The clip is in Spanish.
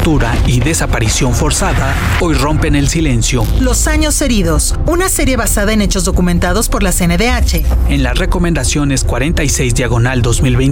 tortura y desaparición forzada hoy rompen el silencio. Los años heridos, una serie basada en hechos documentados por la CNDH. En las recomendaciones 46/2021